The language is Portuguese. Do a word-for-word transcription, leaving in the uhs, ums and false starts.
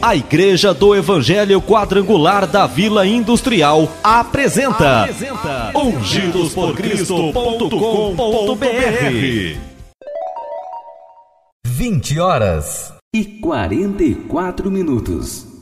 A Igreja do Evangelho Quadrangular da Vila Industrial apresenta, apresenta ungidos por cristo ponto com ponto br. vinte horas e quarenta e quatro minutos.